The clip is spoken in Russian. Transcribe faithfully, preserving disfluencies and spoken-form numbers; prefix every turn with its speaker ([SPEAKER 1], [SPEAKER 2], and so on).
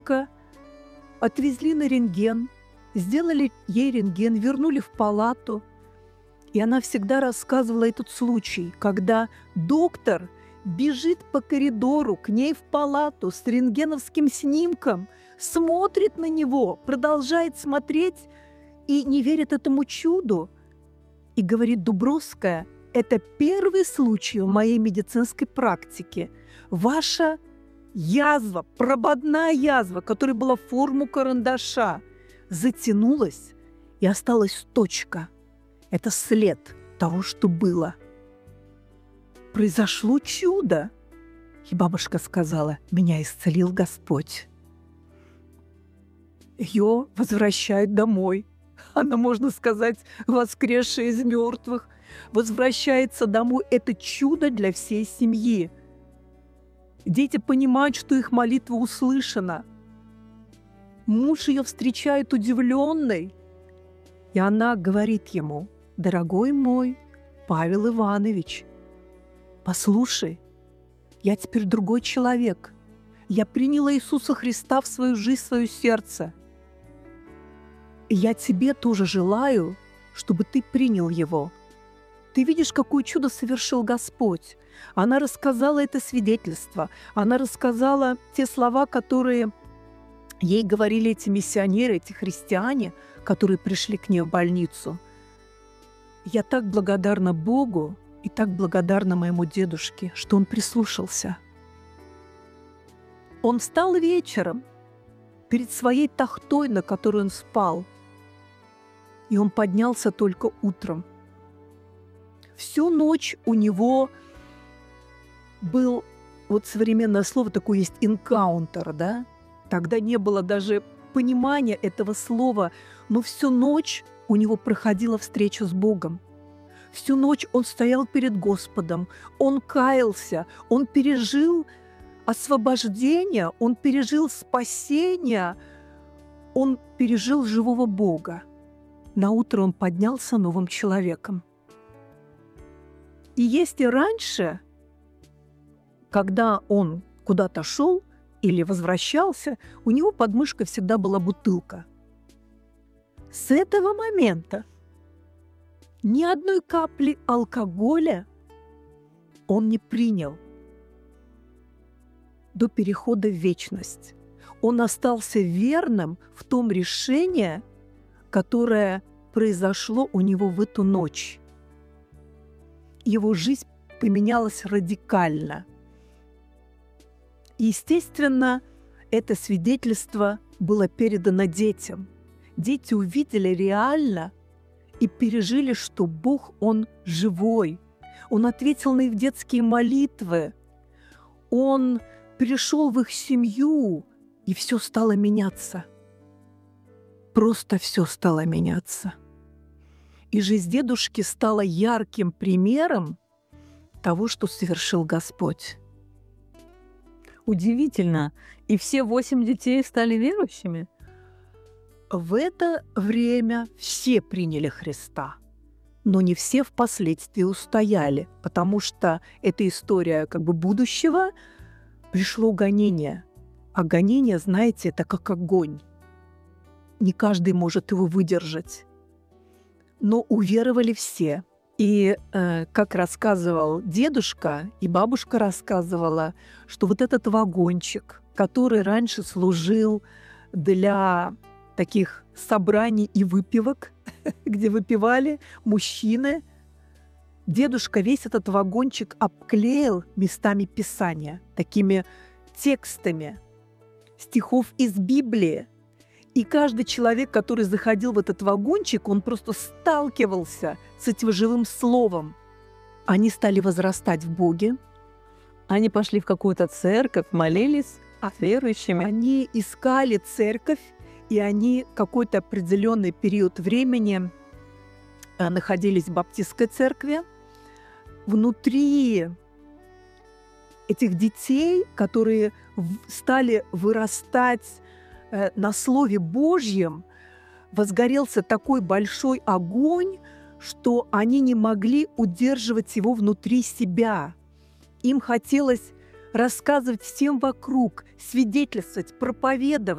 [SPEAKER 1] Ка- Отвезли на рентген, сделали ей рентген, вернули в палату. И она всегда рассказывала этот случай, когда доктор бежит по коридору к ней в палату с рентгеновским снимком, смотрит на него, продолжает смотреть и не верит этому чуду. И говорит: Дубровская, это первый случай в моей медицинской практике. Ваша язва, прободная язва, которая была в форму карандаша, затянулась, и осталась точка. Это след того, что было. Произошло чудо. И бабушка сказала: меня исцелил Господь. Ее возвращают домой. Она, можно сказать, воскресшая из мертвых. Возвращается домой. Это чудо для всей семьи. Дети понимают, что их молитва услышана. Муж ее встречает удивленный. И она говорит ему: дорогой мой Павел Иванович, послушай, я теперь другой человек. Я приняла Иисуса Христа в свою жизнь, в свое сердце. И я тебе тоже желаю, чтобы ты принял Его. Ты видишь, какое чудо совершил Господь. Она рассказала это свидетельство. Она рассказала те слова, которые ей говорили эти миссионеры, эти христиане, которые пришли к ней в больницу. Я так благодарна Богу и так благодарна моему дедушке, что он прислушался. Он встал вечером перед своей тахтой, на которой он спал, и он поднялся только утром. Всю ночь у него был, вот современное слово такое есть, энкаунтер, да? Тогда не было даже понимания этого слова, но всю ночь у него проходила встреча с Богом. Всю ночь он стоял перед Господом, он каялся, он пережил освобождение, он пережил спасение, он пережил живого Бога. Наутро он поднялся новым человеком. И если раньше, когда он куда-то шел или возвращался, у него под мышкой всегда была бутылка. С этого момента ни одной капли алкоголя он не принял до перехода в вечность. Он остался верным в том решении, которое произошло у него в эту ночь. Его жизнь поменялась радикально. Естественно, это свидетельство было передано детям. Дети увидели реально и пережили, что Бог, Он живой. Он ответил на их детские молитвы. Он пришел в их семью, и все стало меняться. Просто все стало меняться. И жизнь дедушки стала ярким примером того, что совершил Господь.
[SPEAKER 2] Удивительно. И все восемь детей стали верующими?
[SPEAKER 1] В это время все приняли Христа, но не все впоследствии устояли, потому что эта история как бы будущего. Пришло гонение. А гонение, знаете, это как огонь. Не каждый может его выдержать. Но уверовали все. И э, как рассказывал дедушка, и бабушка рассказывала, что вот этот вагончик, который раньше служил для таких собраний и выпивок, где выпивали мужчины, дедушка весь этот вагончик обклеил местами Писания, такими текстами стихов из Библии. И каждый человек, который заходил в этот вагончик, он просто сталкивался с этим живым словом. Они стали возрастать в Боге.
[SPEAKER 2] Они пошли в какую-то церковь, молились с верующими.
[SPEAKER 1] Они искали церковь, и они какой-то определенный период времени находились в баптистской церкви. Внутри этих детей, которые стали вырастать на Слове Божьем, возгорелся такой большой огонь, что они не могли удерживать его внутри себя. Им хотелось рассказывать всем вокруг, свидетельствовать, проповедовать.